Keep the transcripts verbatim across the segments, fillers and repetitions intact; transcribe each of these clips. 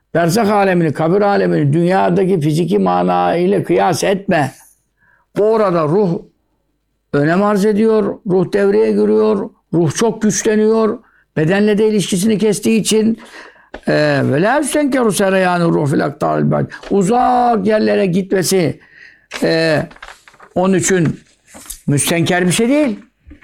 Berzak alemini, kabir alemini dünyadaki fiziki manayla kıyas etme. Orada ruh önem arz ediyor, ruh devreye giriyor, ruh çok güçleniyor. Bedenle de ilişkisini kestiği için ve la üstenkeru sereyanı ruh fil aktaril bad. Uzak yerlere gitmesi e, onun için müstenker bir şey değil.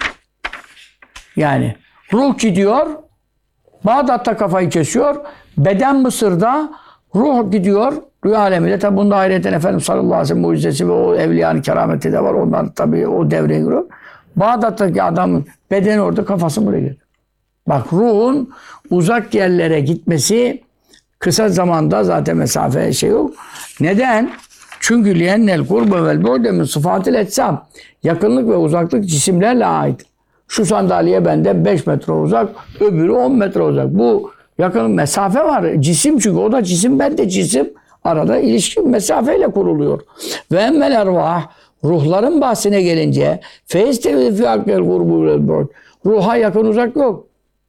Yani ruh gidiyor, Bağdat'ta kafayı kesiyor, beden Mısır'da, ruh gidiyor, rüya alemiyle. Tabi bunda ayrıyeten Efendimiz sallallahu aleyhi ve sellem mucizesi ve o evliyanın kerameti de var. Ondan tabi o devreye giriyor. Bağdat'taki adamın bedeni orada, kafası buraya geliyor. Bak ruhun uzak yerlere gitmesi kısa zamanda zaten mesafe şey yok. Neden? Çünkü liyennel kurbe vel bu'de min sıfatil etsam. Yakınlık ve uzaklık cisimlerle ait. Şu sandalye benden beş metre uzak, öbürü on metre uzak. Bu yakın mesafe var. Cisim çünkü o da cisim, ben de cisim. Arada ilişki mesafeyle kuruluyor. Ve emmel ervah, ruhların bahsine gelince feystevi fi akkel kurbu vel bu'd. Ruha yakın uzak yok.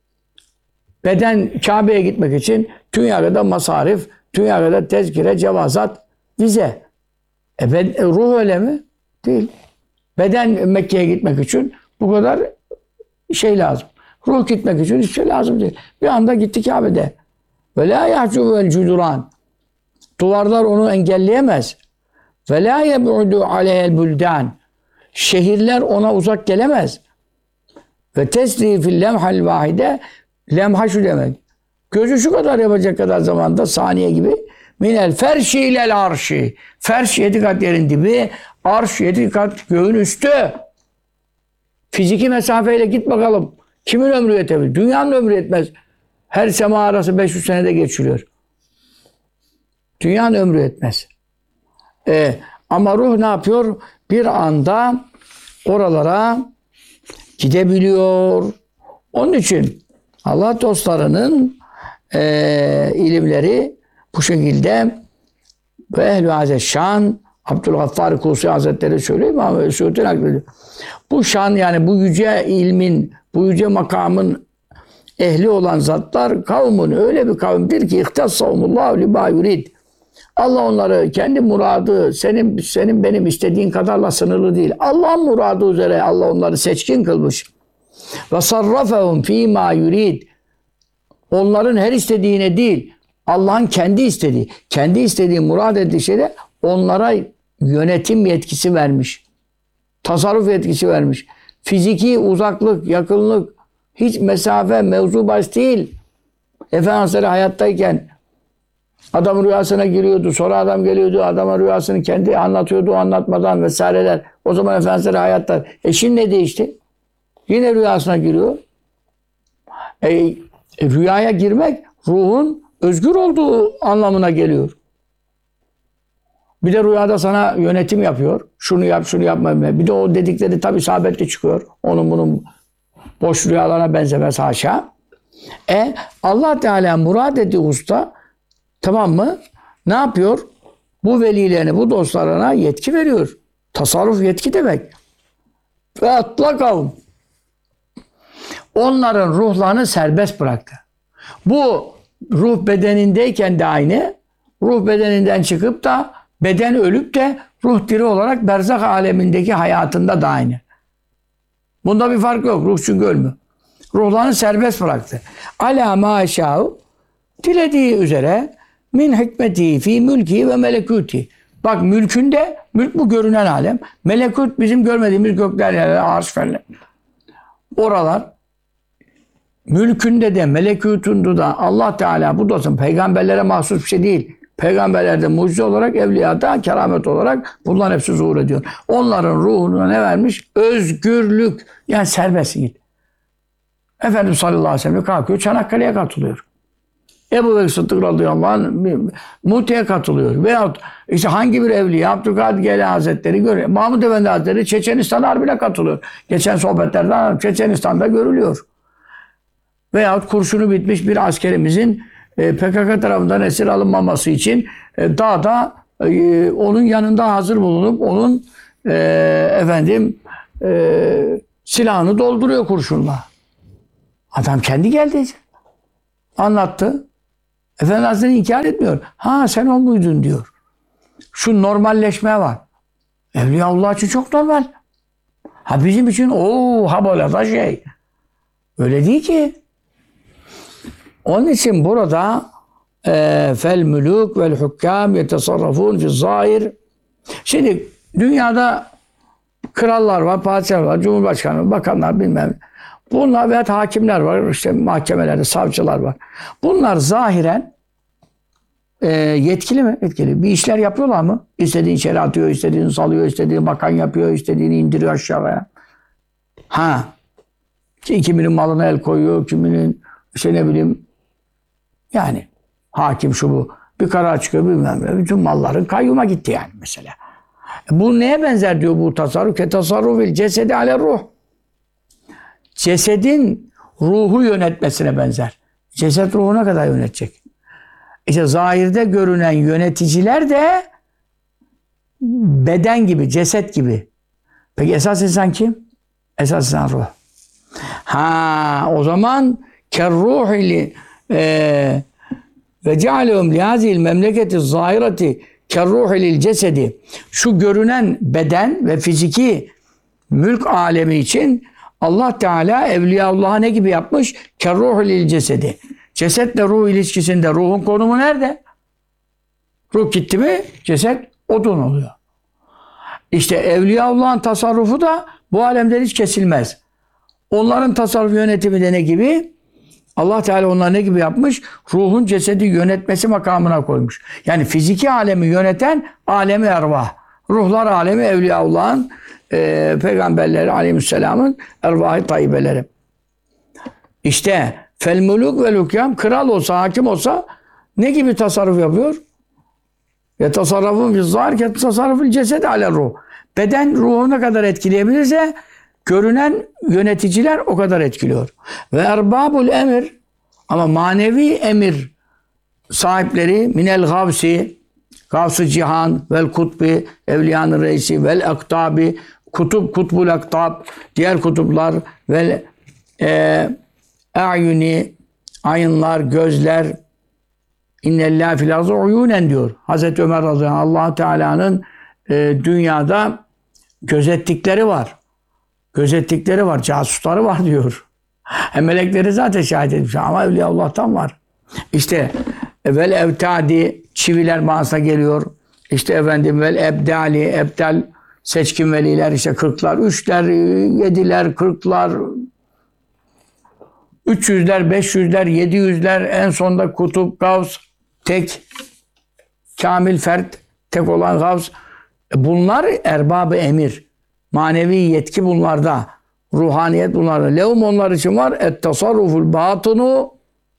Beden Kabe'ye gitmek için dünyada masarif, dünyada tezkire, cevazat, vize. E ben, ruh öyle mi? Değil. Beden Mekke'ye gitmek için bu kadar şey lazım. Ruh gitmek için hiçbir şey lazım değil. Bir anda gitti Kabe'de. Ve la yahcuvel cuduran. Duvarlar onu engelleyemez. Ve la yeb'udu aleyhel buldan. Şehirler ona uzak gelemez. Ve tesri fil lemhal vahide. Lemha şu demek. Gözü şu kadar yapacak kadar zamanda, saniye gibi. Minel ferşi ilel arşi. Ferş yedi kat yerin dibi. Arş yedi kat göğün üstü. Fiziki mesafeyle git bakalım. Kimin ömrü yetebilir? Dünyanın ömrü yetmez. Her sema arası beş yüz senede geçiliyor. Dünyanın ömrü yetmez. Ee, ama ruh ne yapıyor? Bir anda oralara gidebiliyor. Onun için Allah dostlarının e, ilimleri bu şekilde ve ehl-i azeşşan Abdülgaffar Kusi Hazretleri söylüyor ama Suud'un naklediyor. Bu şan, yani bu yüce ilmin, bu yüce makamın ehli olan zatlar kavmun öyle bir kavimdir ki ihtassahumullahu lima yurid. Allah onları kendi muradı, senin senin benim istediğin kadarla sınırlı değil. Allah'ın muradı üzere Allah onları seçkin kılmış. Ve sarrafehum fîmâ yurid. Onların her istediğine değil, Allah'ın kendi istediği, kendi istediği, murad ettiği şeyde onlara yönetim yetkisi vermiş. Tasarruf yetkisi vermiş. Fiziki uzaklık, yakınlık, hiç mesafe, mevzu bahis değil. Efendimiz hayattayken adamın rüyasına giriyordu. Sonra adam geliyordu. Adamın rüyasını kendi anlatıyordu. O anlatmadan vesaireler. O zaman Efendimiz hayatta. Eşin ne değişti? Yine rüyasına giriyor. E, e, rüyaya girmek ruhun özgür olduğu anlamına geliyor. Bir de rüyada sana yönetim yapıyor. Şunu yap, şunu yapma. Bir de o dedikleri tabii isabetli çıkıyor. Onun bunun boş rüyalarına benzemez haşa. E Allah Teala murad ettiği usta, tamam mı? Ne yapıyor? Bu velilerini, bu dostlarına yetki veriyor. Tasarruf yetki demek. Ve atlakavum. Onların ruhlarını serbest bıraktı. Bu ruh bedenindeyken de aynı. Ruh bedeninden çıkıp da beden ölüp de ruh diri olarak berzak alemindeki hayatında da aynı. Bunda bir fark yok. Ruh çünkü ölmüyor. Ruhlarını serbest bıraktı. Alâ mâ şâhu, dilediği üzere min hikmeti fi mülki ve melekuti. Bak mülkünde, mülk bu görünen alem. Melekut bizim görmediğimiz gökler, yerler, arş falan. Oralar mülkünde de melekutunda da Allah Teala, bu dostum peygamberlere mahsus bir şey değil. Peygamberlerde mucize olarak, evliyada keramet olarak bunların hepsi zuhur ediyor. Onların ruhuna ne vermiş? Özgürlük. Yani serbest git. Efendimiz sallallahu aleyhi ve sellem kalkıyor, Çanakkale'ye katılıyor. Ebu Bekir Sıddık radıyallahu anh Mute'ye katılıyor. Veyahut işte hangi bir evliya, Abdülkadir Geylani Hazretleri görüyor. Mahmud Efendi Hazretleri Çeçenistan Harbi'ne katılıyor. Geçen sohbetlerden Çeçenistan'da görülüyor. Veyahut kurşunu bitmiş bir askerimizin e, P K K tarafından esir alınmaması için e, dağda e, onun yanında hazır bulunup onun e, efendim e, silahını dolduruyor kurşunla. Adam kendi geldi. Anlattı. Efendimiz Hazretleri inkar etmiyor. Ha sen o muydun diyor. Şu normalleşme var. Evliyaullah için çok normal. Ha bizim için o habolada şey. Öyle değil ki. Onun için burada e, fel mülük vel hukkam yetesarrafun fi zahir. Şimdi dünyada krallar var, padişahlar var, cumhurbaşkanı, bakanlar bilmem. Bunlar veya hakimler var, işte mahkemelerde savcılar var. Bunlar zahiren e, yetkili mi? Yetkili. Bir işler yapıyorlar mı? İstediğini içeri atıyor, istediğini salıyor, istediğini bakan yapıyor, istediğini indiriyor aşağıya. Ha. Kiminin malına el koyuyor, kiminin işte ne bileyim yani hakim şu bu. Bir karar çıkıyor bilmem ne. Bütün malların kayyuma gitti yani mesela. Bu neye benzer diyor bu tasarruf? Ke tasarrufil cesedi ale ruh. Cesedin ruhu yönetmesine benzer. Ceset ruhuna kadar yönetecek. İşte zahirde görünen yöneticiler de beden gibi, ceset gibi. Peki esas insan kim? Esas insan ruh. Ha o zaman kerruhili ve cealehum lihazil memleketi zahireti kerruhilil cesedi. Şu görünen beden ve fiziki mülk alemi için Allah Teala Evliyaullah'a ne gibi yapmış? Kerruhilil cesedi. Cesetle ruh ilişkisinde ruhun konumu nerede? Ruh gitti mi ceset odun oluyor. İşte Evliyaullah'ın tasarrufu da bu alemden hiç kesilmez. Onların tasarruf yönetimi de ne gibi? Allah Teala onları ne gibi yapmış? Ruhun cesedi yönetmesi makamına koymuş. Yani fiziki alemi yöneten alemi ervah. Ruhlar alemi Evliyaullah'ın e, peygamberleri aleyhisselamın ervah-ı tayyibeleri. İşte fel muluk vel hukam, kral olsa, hakim olsa ne gibi tasarruf yapıyor? Ya tasarrufun fi zahir ke tasarruful cesed ale ruh. Beden ruhu ne kadar etkileyebilirse görünen yöneticiler o kadar etkiliyor. Ve erbabul emir, ama manevi emir sahipleri minel gavsi, gavs-ı cihan vel kutbi, evliyanın reisi vel aktabi, kutup kutbul aktab, diğer kutuplar vel e, a'yuni, ayınlar, gözler, innellâhe fil ardı uyûnen diyor. Hazreti Ömer radıyallahu anh, Allah Teala'nın e, dünyada gözettikleri var. Gözettikleri var, casusları var diyor. E, melekleri zaten şahit etmiş ama Evliyaullah'tan var. İşte vel evtadi, çiviler manasına geliyor. İşte efendim vel ebdali, ebdal seçkin veliler, işte kırklar, üçler, yediler, kırklar, üç yüzler, beş yüzler, yedi yüzler, en sonunda kutup, gavs, tek, kamil fert, tek olan gavs. Bunlar erbab-ı emir. Manevi yetki bunlarda. Ruhaniyet bunlarda. Levum onlar için var. Et-tasarruful batını,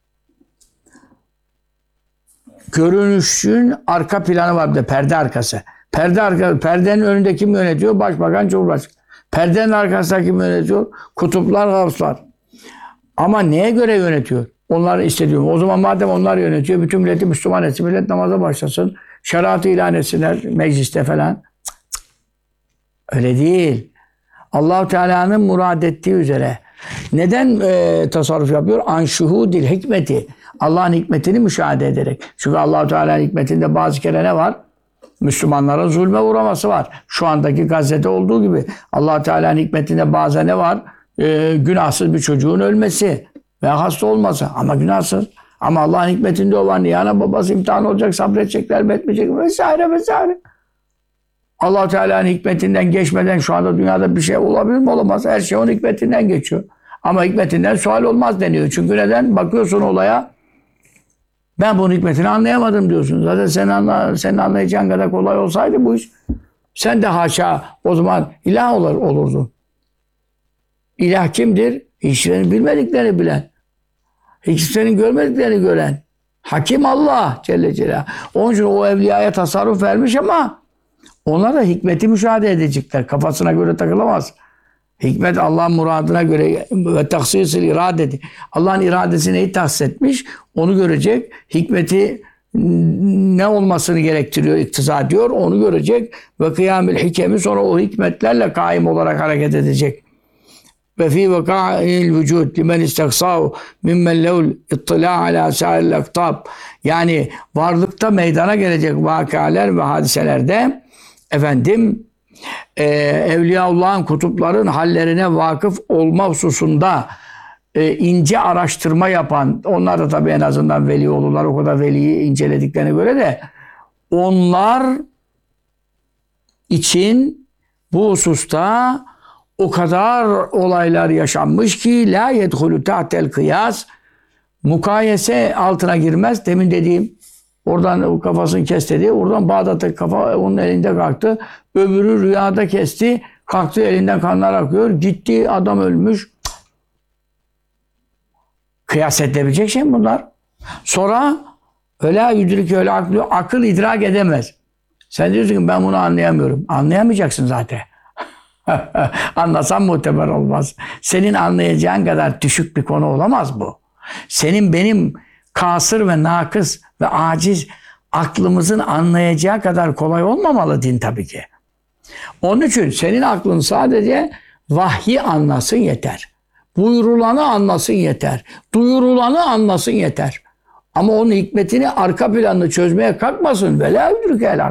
görünüşün arka planı var bir de, perde arkası. Perde arkası, perdenin önünde kim yönetiyor? Başbakan, Cumhurbaşkanı. Perdenin arkasında kim yönetiyor? Kutuplar, gavslar. Ama neye göre yönetiyor? Onlar istediyor. O zaman madem onlar yönetiyor, bütün milleti Müslüman etsin, millet namaza başlasın, şeriatı ilan etsinler mecliste falan. Cık cık. Öyle değil. Allah-u Teala'nın murad ettiği üzere. Neden e, tasarruf yapıyor? An şuhudil hikmeti. Allah'ın hikmetini müşahede ederek. Çünkü Allah-u Teala'nın hikmetinde bazı kere ne var? Müslümanların zulme uğraması var. Şu andaki Gazze'de olduğu gibi. Allah-u Teala'nın hikmetinde bazen ne var? Ee, günahsız bir çocuğun ölmesi veya hasta olması. Ama günahsız. Ama Allah'ın hikmetinde o var. Niye ana babası imtihan olacak, sabredecekler, etmeyecek vesaire vesaire. Allah-u Teala'nın hikmetinden geçmeden şu anda dünyada bir şey olabilir mi? Olamaz. Her şey onun hikmetinden geçiyor. Ama hikmetinden sual olmaz deniyor. Çünkü neden? Bakıyorsun olaya, ben bunun hikmetini anlayamadım diyorsun. Zaten sen anla, senin anlayacağın kadar kolay olsaydı bu iş, sen de haşa o zaman ilah olur, olurdun. İlah kimdir? Hiçbirinin bilmediklerini bilen. Hiçbirinin görmediklerini gören. Hakim Allah Celle Celaluhu. Onun için o evliyaya tasarruf vermiş ama onlar da hikmeti müşahede edecekler. Kafasına göre takılamaz. Hikmet Allah'ın muradına göre ve taksisül iradeti. Allah'ın iradesi neyi tahsis etmiş? Onu görecek. Hikmeti ne olmasını gerektiriyor, iktiza ediyor. Onu görecek. Ve kıyamül hikemi, sonra o hikmetlerle kaim olarak hareket edecek. ve fi vaka'il vücud limen isteksahu mimmen levl ittila ala sa'il aktab. Yani varlıkta meydana gelecek vakalar ve hadiselerde efendim e, Evliyaullah'ın, kutupların hallerine vakıf olma hususunda e, ince araştırma yapan, onlar da tabii en azından veli olurlar, o kadar veliyi incelediklerine göre de onlar için bu hususta o kadar olaylar yaşanmış ki la yedhulu tahtel kıyas, mukayese altına girmez. Demin dediğim oradan kafasını kes dedi. Oradan Bağdat'ta kafa onun elinde kalktı. Öbürü rüyada kesti. Kalktı, elinden kanlar akıyor. Gitti, adam ölmüş. Kıyas edilebilecek şey mi bunlar? Sonra öyle yüdürük öyle aklı, akıl idrak edemez. Sen diyorsun ki ben bunu anlayamıyorum. Anlayamayacaksın zaten. Anlasan muteber olmaz. Senin anlayacağın kadar düşük bir konu olamaz bu. Senin benim kasır ve nakıs ve aciz aklımızın anlayacağı kadar kolay olmamalı din tabii ki. Onun için senin aklın sadece vahyi anlasın yeter. Buyurulanı anlasın yeter. Duyurulanı anlasın yeter. Ama onun hikmetini, arka planını çözmeye kalkmasın. Vela üdrük helak.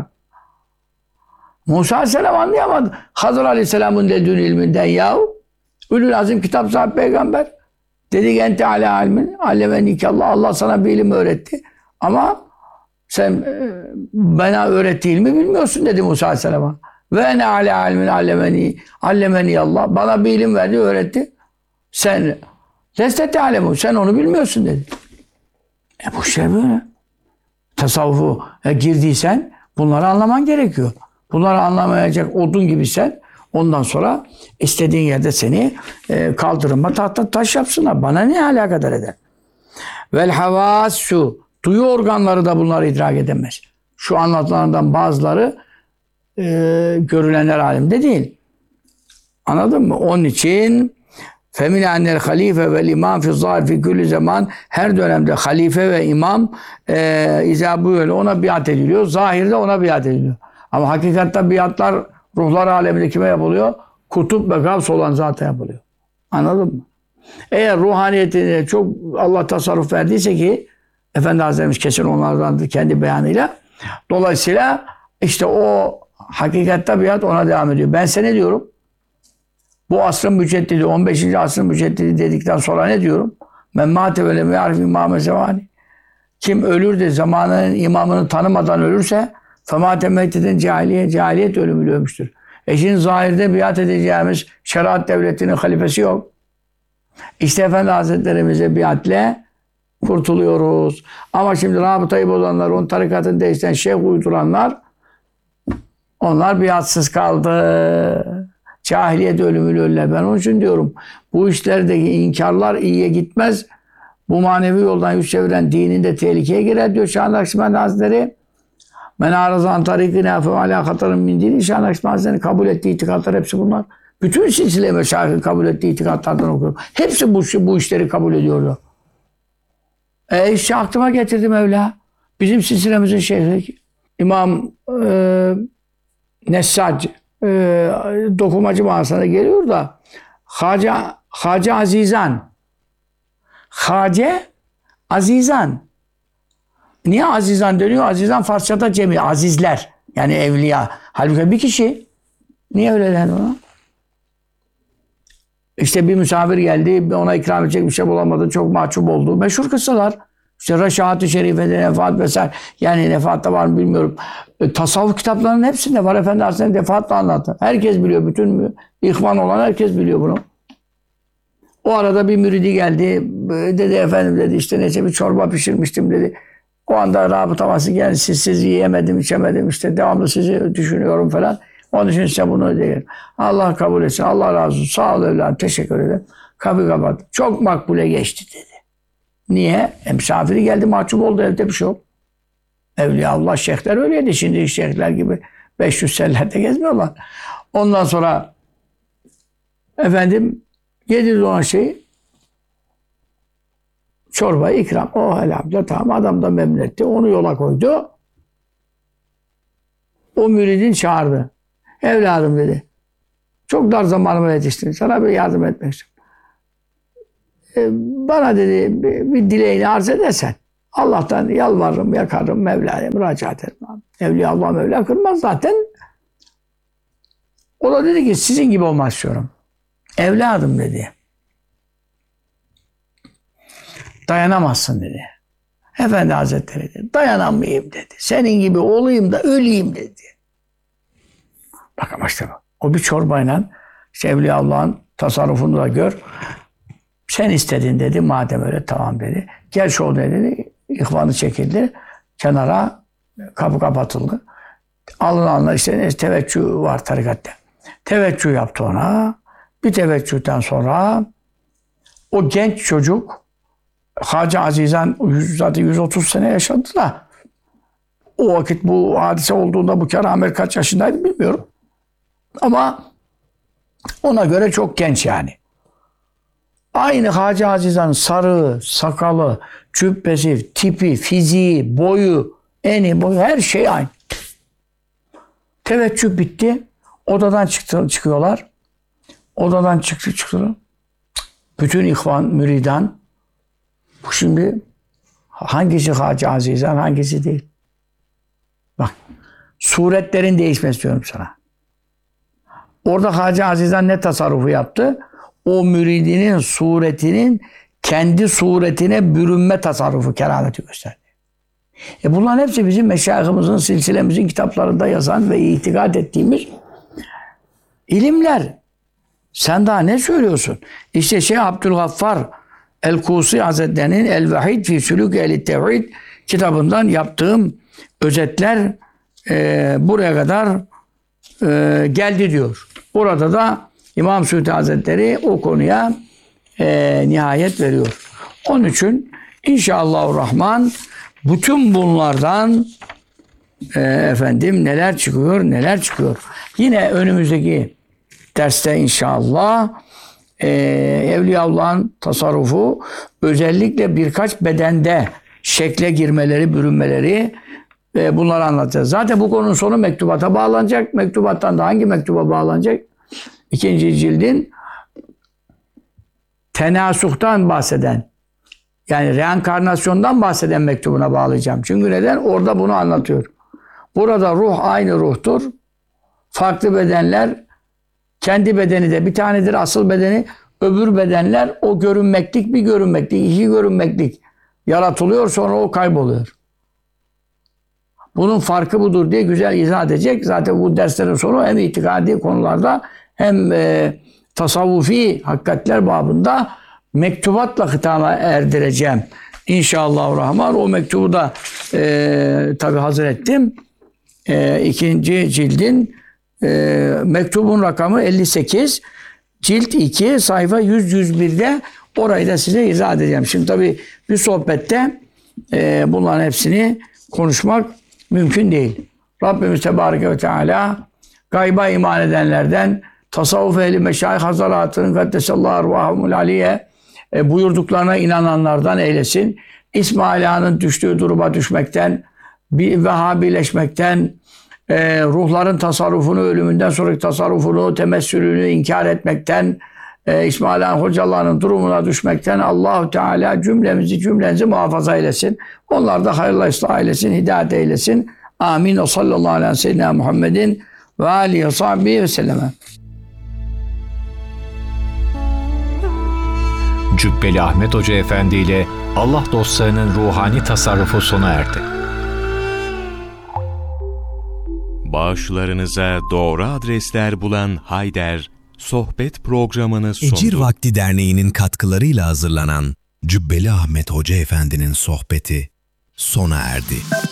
Musa Aleyhisselam anlayamadı. Hazır Aleyhisselam'ın ledün ilminden yahu. Ülül azim kitap sahibi peygamber. Dedi ki ente ala almin. Allemeni Allah. Allah sana bir ilim öğretti. Ama sen e, bana öğrettiği ilmi bilmiyorsun dedi Musa Aleyhisselam'a. Ve ne ala almin allemeni. Allemeni Allah. Bana bir ilim verdi, öğretti. Sen lestete alemu. Sen onu bilmiyorsun dedi. E bu şey böyle. Tasavvufu e, girdiysen bunları anlaman gerekiyor. Bunları anlamayacak odun gibi sen, ondan sonra istediğin yerde seni e, kaldırıma tahta taş yapsınlar. Bana ne alakadar eder? Vel havassu, duyu organları da bunları idrak edemez. Şu anlatılanlardan bazıları e, görülenler alemde değil. Anladın mı? Onun için femin annel halife vel imam fi zahir fi kulli zaman, her dönemde halife ve imam e, izâ böyle ona biat ediliyor. Zahirde ona biat ediliyor. Ama hakikatte biatlar ruhlar aleminde kime yapılıyor? Kutup ve gavs olan zata yapılıyor. Anladın mı? Eğer ruhaniyetine çok Allah tasarruf verdiyse ki Efendi Hazretlerimiz kesin onlardandır kendi beyanıyla. Dolayısıyla işte o hakikatte biat ona devam ediyor. Ben size ne diyorum? Bu asrın müceddidi, on beşinci asrın müceddidi dedikten sonra ne diyorum? Men mâte ve lem ya'rif imâme zevâni. Kim ölür de zamanının imamını tanımadan ölürse femâte meydeden cahiliye, cahiliyet ölümüyle ölmüştür. E şimdi zahirde biat edeceğimiz şeriat devletinin halifesi yok. İşte Efendi Hazretlerimize biatle kurtuluyoruz. Ama şimdi rabıtayı bozanlar, onun tarikatını değiştiren şeyh uyduranlar, onlar biatsız kaldı. Cahiliyet ölümüyle ölürler. Ben onun için diyorum, bu işlerdeki inkarlar iyiye gitmez. Bu manevi yoldan yüz çeviren dininde tehlikeye girer diyor Şah-ı Nakşibendi Hazretleri. Men arazan tarikine fe ala hatarın min dini. Şah-ı Nakşibendi Hazretleri'nin kabul ettiği itikatlar hepsi bunlar. Bütün silsile meşayihın kabul ettiği itikatlardan okuyorum. Hepsi bu, bu işleri kabul ediyordu. E işte aklıma getirdim Mevla. Bizim silsilemizin şeyhi İmam e, Nessac e, dokumacı mağazasına geliyor da Hacı, Hacı Azizan Hacı Azizan. Niye Azizan dönüyor? Azizan Farsçada cemi, azizler. Yani evliya. Halbuki bir kişi. Niye öyle denir ona? İşte bir misafir geldi, ona ikram edecek bir şey bulamadı, çok mahcup oldu. Meşhur kıssalar. İşte Reşahat-ı Şerife'de Nefahat vesaire. Yani Nefahat'ta var mı bilmiyorum. E, tasavvuf kitaplarının hepsinde var. Efendi Hazretleri Nefahat'la anlattı. Herkes biliyor. Bütün ihvan olan herkes biliyor bunu. O arada bir müridi geldi. Dedi efendim dedi işte neyse bir çorba pişirmiştim dedi. O anda rabıtaması geldi. Siz sizi yiyemedim, içemedim. İşte devamlı sizi düşünüyorum falan. Onun için size bunu ödeyelim. Allah kabul etsin. Allah razı olsun. Sağ ol evladım. Teşekkür ederim. Kapı kapattı. Çok makbule geçti dedi. Niye? E, misafiri geldi, mahcup oldu, evde bir şey yok. Evliya Allah, şeyhler öyleydi. Şimdi şeyhler gibi beş yüz sellerde gezmiyorlar. Ondan sonra efendim yedirdi ona şey çorbayı ikram. Oh elhamdülillah tamam, adam da memnun etti. Onu yola koydu. O müridin çağırdı. Evladım dedi. Çok dar zamanıma yetiştin. Sana bir yardım etmek istiyorum. e, bana dedi bir, bir dileğini arz edersen Allah'tan yalvarırım, yakarım, Mevla'ya müracaat ederim. Evliya Allah Mevla kırmaz zaten. O da dedi ki sizin gibi olmak istiyorum. Evladım dedi. Dayanamazsın dedi. Efendi Hazretleri dedi. Dayanamayayım dedi. Senin gibi olayım da öleyim dedi. Bak ama işte bak. O bir çorbayla işte Evliya Allah'ın tasarrufunu da gör. Sen istedin dedi. Madem öyle tamam dedi. Gel şu odaya dedi. İhvanı çekildi. Kenara kapı kapatıldı. Alın alın işte teveccüh var tarikatta. Teveccüh yaptı ona. Bir teveccühten sonra o genç çocuk Hacı Azizan zaten yüz otuz sene yaşadı da o vakit bu hadise olduğunda bu keramet kaç yaşındaydı bilmiyorum. Ama ona göre çok genç yani. Aynı Hacı Azizan'ın sarığı, sakalı, cübbesi, tipi, fiziği, boyu, eni, boyu her şey aynı. Teveccüh bitti. Odadan çıktı, çıkıyorlar. Odadan çıktı çıktı. Bütün ihvan, müridan. Bu şimdi hangisi Hacı Azizan, hangisi değil. Bak, suretlerin değişmesi diyorum sana. Orada Hacı Azizan ne tasarrufu yaptı? O müridinin suretinin kendi suretine bürünme tasarrufu, kerameti gösterdi. E bunların hepsi bizim meşayihimizin, silsilemizin kitaplarında yazan ve itikad ettiğimiz ilimler. Sen daha ne söylüyorsun? İşte Şeyh Abdülgaffar El-Kusi Hazretleri'nin El-Vahid fi Sülük Ehl-i Tevhid kitabından yaptığım özetler e, buraya kadar e, geldi diyor. Burada da İmam Suyuti Hazretleri o konuya e, nihayet veriyor. Onun için inşallahurrahman bütün bunlardan e, efendim neler çıkıyor, neler çıkıyor. Yine önümüzdeki derste inşallah e, Evliyaullah'ın tasarrufu özellikle birkaç bedende şekle girmeleri, bürünmeleri e, bunları anlatacağız. Zaten bu konunun sonu mektubata bağlanacak. Mektubattan da hangi mektuba bağlanacak? İkinci cildin tenasuktan bahseden, yani reenkarnasyondan bahseden mektubuna bağlayacağım. Çünkü neden? Orada bunu anlatıyor. Burada ruh aynı ruhtur. Farklı bedenler, kendi bedeni de bir tanedir, asıl bedeni. Öbür bedenler o görünmeklik bir görünmeklik, iki görünmeklik yaratılıyor, sonra o kayboluyor. Bunun farkı budur diye güzel izah edecek. Zaten bu derslerin sonu hem itikadi konularda hem e, tasavvufi hakikatler babında mektubatla hitama erdireceğim. İnşallahurrahman o mektubu da e, tabi hazır ettim. E, ikinci cildin e, mektubun rakamı elli sekiz. Cilt iki sayfa yüz yüz bir'de orayı da size izah edeceğim. Şimdi tabi bir sohbette e, bunların hepsini konuşmak mümkün değil. Rabbimiz Tebareke ve Teala gayba iman edenlerden tasavvuf ehli meşayih hazaratının kaddesallahu arvahumul aliye e, buyurduklarına inananlardan eylesin. İsmail Ağa'nın düştüğü duruma düşmekten, bir Vehhabileşmekten, e, ruhların tasarrufunu, ölümünden sonraki tasarrufunu, temessülünü inkar etmekten, e, İsmail Ağa Hocalarının durumuna düşmekten Allah-u Teala cümlemizi cümlenizi muhafaza eylesin. Onlar da hayırla ıslah eylesin, hidayet eylesin. Amin. O sallallahu aleyhi ve sellem Muhammedin ve aleyhi ve sahbihi ve selleme. Cübbeli Ahmet Hoca Efendi ile Allah dostlarının ruhani tasarrufu sona erdi. Bağışlarınıza doğru adresler bulan Hayder, sohbet programını sundu. Ecir Vakti Derneği'nin katkılarıyla hazırlanan Cübbeli Ahmet Hoca Efendi'nin sohbeti sona erdi.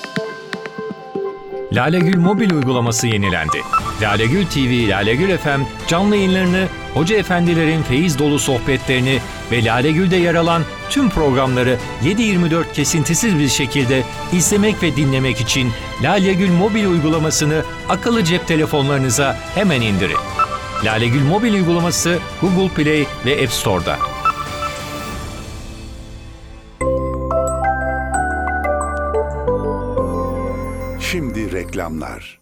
Lalegül mobil uygulaması yenilendi. Lalegül T V, Lalegül F M canlı yayınlarını, hoca efendilerin feyiz dolu sohbetlerini ve Lalegül'de yer alan tüm programları yedi yirmi dört kesintisiz bir şekilde izlemek ve dinlemek için Lalegül mobil uygulamasını akıllı cep telefonlarınıza hemen indirin. Lalegül mobil uygulaması Google Play ve App Store'da. Şimdi reklamlar.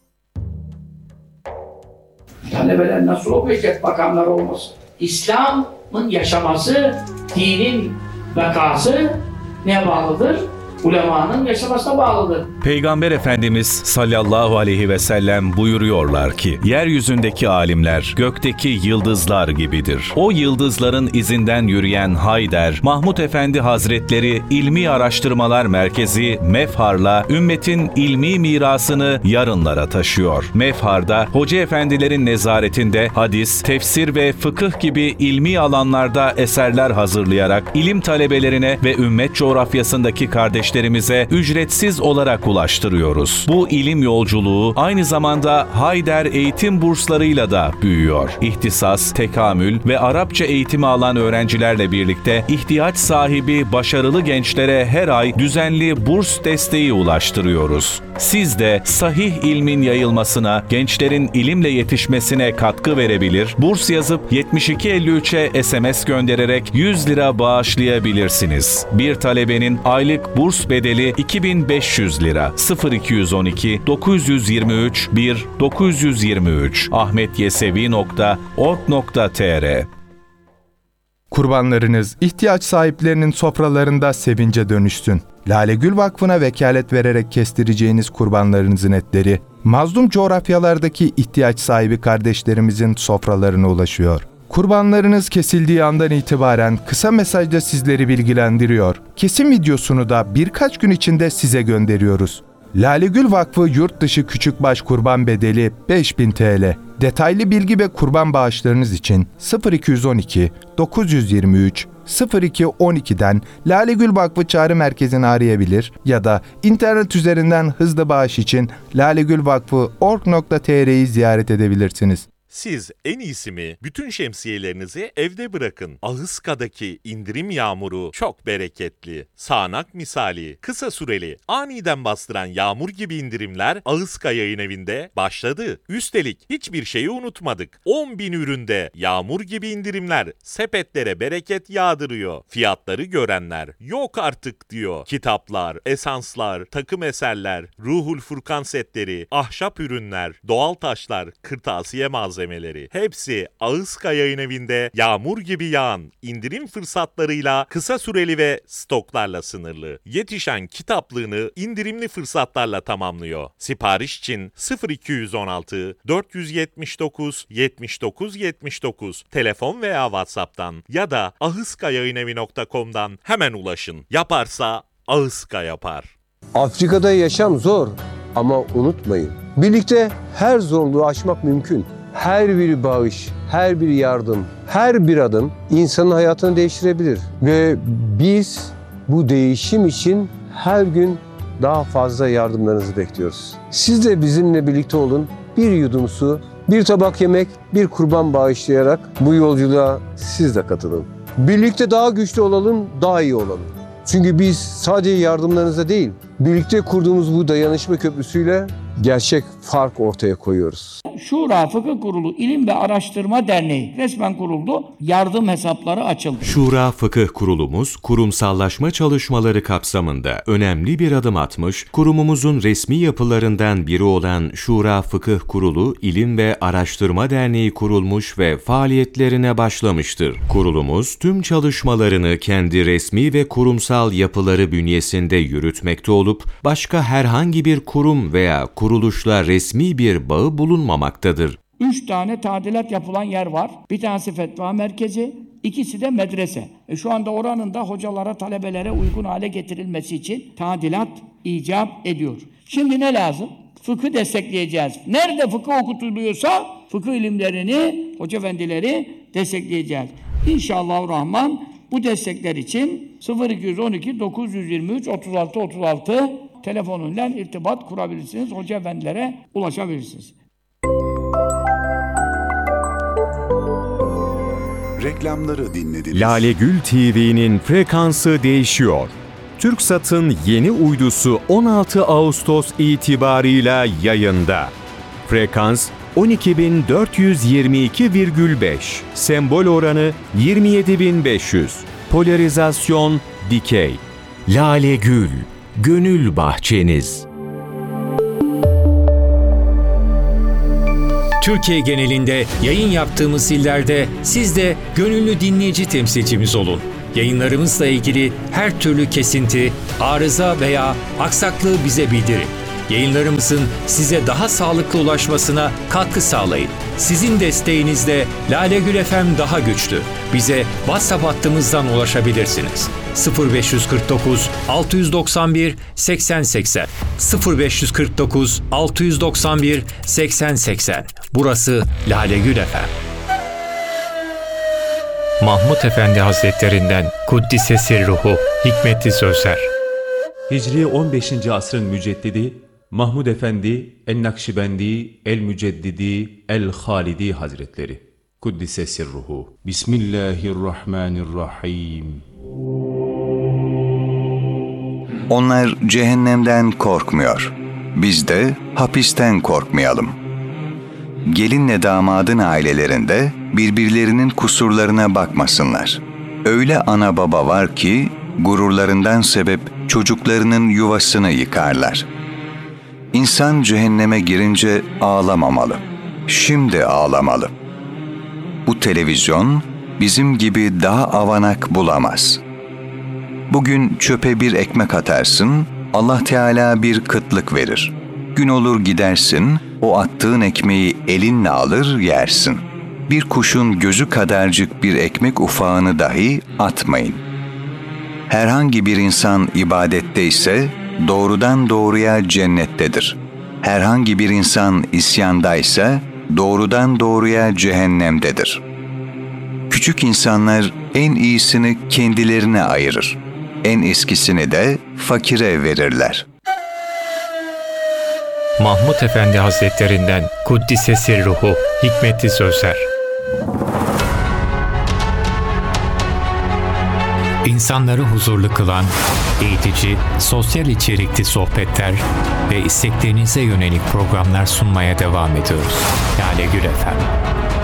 Talebeler nasıl okuyacak bakanlar olmasın? İslam'ın yaşaması Dinin vakası neye bağlıdır? Ulemanın yaşamasına bağlıdır. Peygamber Efendimiz sallallahu aleyhi ve sellem buyuruyorlar ki, yeryüzündeki alimler gökteki yıldızlar gibidir. O yıldızların izinden yürüyen Hayder, Mahmud Efendi Hazretleri İlmi Araştırmalar Merkezi Mefhar'la ümmetin ilmi mirasını yarınlara taşıyor. Mefhar'da hoca efendilerin nezaretinde hadis, tefsir ve fıkıh gibi ilmi alanlarda eserler hazırlayarak ilim talebelerine ve ümmet coğrafyasındaki kardeşlerimize ücretsiz olarak ulaştırıyoruz. Bu ilim yolculuğu aynı zamanda Hayder eğitim burslarıyla da büyüyor. İhtisas, tekamül ve Arapça eğitimi alan öğrencilerle birlikte ihtiyaç sahibi başarılı gençlere her ay düzenli burs desteği ulaştırıyoruz. Siz de sahih ilmin yayılmasına, gençlerin ilimle yetişmesine katkı verebilir, burs yazıp yetmiş iki elli üçe S M S göndererek yüz lira bağışlayabilirsiniz. Bir talebenin aylık burs bedeli iki bin beş yüz lira. sıfır iki on iki dokuz yüz yirmi üç bir dokuz yüz yirmi üç ahmetyesevi nokta org nokta tr. Kurbanlarınız ihtiyaç sahiplerinin sofralarında sevince dönüşsün. Lale Gül Vakfı'na vekalet vererek kestireceğiniz kurbanlarınızın etleri, mazlum coğrafyalardaki ihtiyaç sahibi kardeşlerimizin sofralarına ulaşıyor. Kurbanlarınız kesildiği andan itibaren kısa mesajla sizleri bilgilendiriyor. Kesim videosunu da birkaç gün içinde size gönderiyoruz. Lale Gül Vakfı yurt dışı küçükbaş kurban bedeli beş bin TL. Detaylı bilgi ve kurban bağışlarınız için sıfır iki on iki dokuz yüz yirmi üç sıfır iki on iki'den Lale Gül Vakfı Çağrı Merkezi'ni arayabilir ya da internet üzerinden hızlı bağış için lalegülvakfı nokta org nokta tr'yi ziyaret edebilirsiniz. Siz en iyisi mi bütün şemsiyelerinizi evde bırakın. Ahıska'daki indirim yağmuru çok bereketli. Sağanak misali, kısa süreli, aniden bastıran yağmur gibi indirimler Ahıska Yayın Evi'nde başladı. Üstelik hiçbir şeyi unutmadık. on bin üründe yağmur gibi indirimler sepetlere bereket yağdırıyor. Fiyatları görenler yok artık diyor. Kitaplar, esanslar, takım eserler, Ruhul Furkan setleri, ahşap ürünler, doğal taşlar, kırtasiye malzemeleri. Hepsi Ahıska Yayın Evi'nde yağmur gibi yağan indirim fırsatlarıyla kısa süreli ve stoklarla sınırlı. Yetişen kitaplığını indirimli fırsatlarla tamamlıyor. Sipariş için sıfır iki on altı dört yüz yetmiş dokuz yetmiş dokuz yetmiş dokuz telefon veya WhatsApp'tan ya da ahıskayayinevi nokta com'dan hemen ulaşın. Yaparsa Ahıska yapar. Afrika'da yaşam zor ama unutmayın. Birlikte her zorluğu aşmak mümkün. Her bir bağış, her bir yardım, her bir adım insanın hayatını değiştirebilir. Ve biz bu değişim için her gün daha fazla yardımlarınızı bekliyoruz. Siz de bizimle birlikte olun. Bir yudum su, bir tabak yemek, bir kurban bağışlayarak bu yolculuğa siz de katılın. Birlikte daha güçlü olalım, daha iyi olalım. Çünkü biz sadece yardımlarınızla değil, birlikte kurduğumuz bu dayanışma köprüsüyle gerçek fark ortaya koyuyoruz. Şura Fıkıh Kurulu İlim ve Araştırma Derneği resmen kuruldu. Yardım hesapları açıldı. Şura Fıkıh Kurulumuz, kurumsallaşma çalışmaları kapsamında önemli bir adım atmış, kurumumuzun resmi yapılarından biri olan Şura Fıkıh Kurulu İlim ve Araştırma Derneği kurulmuş ve faaliyetlerine başlamıştır. Kurulumuz, tüm çalışmalarını kendi resmi ve kurumsal yapıları bünyesinde yürütmekte olup, başka herhangi bir kurum veya kuruluşla resmi bir bağı bulunmamaktadır. Üç tane tadilat yapılan yer var. Bir tanesi fetva merkezi, ikisi de medrese. E şu anda oranın da hocalara, talebelere uygun hale getirilmesi için tadilat icap ediyor. Şimdi ne lazım? Fıkıh destekleyeceğiz. Nerede fıkıh okutuluyorsa fıkıh ilimlerini, hoca efendileri destekleyeceğiz. İnşallahurrahman bu destekler için sıfır iki on iki dokuz yüz yirmi üç otuz altı otuz altı telefonuyla irtibat kurabilirsiniz. Hoca efendilere ulaşabilirsiniz. Reklamları dinlediniz. Lale Gül T V'nin frekansı değişiyor. TürkSat'ın yeni uydusu on altı Ağustos itibarıyla yayında. Frekans on iki bin dört yüz yirmi iki virgül beş, sembol oranı yirmi yedi bin beş yüz, polarizasyon dikey. Lale Gül, gönül bahçeniz. Türkiye genelinde yayın yaptığımız illerde siz de gönüllü dinleyici temsilcimiz olun. Yayınlarımızla ilgili her türlü kesinti, arıza veya aksaklığı bize bildirin. Yayınlarımızın size daha sağlıklı ulaşmasına katkı sağlayın. Sizin desteğinizle Lale Gül F M daha güçlü. Bize WhatsApp hattımızdan ulaşabilirsiniz. sıfır beş kırk dokuz altı doksan bir seksen seksen sıfır beş kırk dokuz altı doksan bir seksen seksen. Burası Lale Gül F M. Mahmud Efendi Hazretlerinden Kuddise Sirruhu hikmetli sözler. Hicri on beşinci asrın müceddidi Mahmud Efendi El-Nakşibendi El-Müceddidi El-Halidi Hazretleri. Kuddise Sirruhu. Bismillahirrahmanirrahim. Onlar cehennemden korkmuyor. Biz de hapisten korkmayalım. Gelinle damadın ailelerinde birbirlerinin kusurlarına bakmasınlar. Öyle ana baba var ki gururlarından sebep çocuklarının yuvasını yıkarlar. İnsan cehenneme girince ağlamamalı. Şimdi ağlamalı. Bu televizyon bizim gibi daha avanak bulamaz. Bugün çöpe bir ekmek atarsın, Allah Teala bir kıtlık verir. Gün olur gidersin, o attığın ekmeği elinle alır yersin. Bir kuşun gözü kadarcık bir ekmek ufağını dahi atmayın. Herhangi bir insan ibadette ise doğrudan doğruya cennettedir. Herhangi bir insan isyandaysa doğrudan doğruya cehennemdedir. Küçük insanlar en iyisini kendilerine ayırır. En eskisini de fakire verirler. Mahmud Efendi Hazretlerinden Kuddise Sirruhu hikmetli sözler. İnsanları huzurlu kılan, eğitici, sosyal içerikli sohbetler ve isteklerinize yönelik programlar sunmaya devam ediyoruz. Lale Gül F M.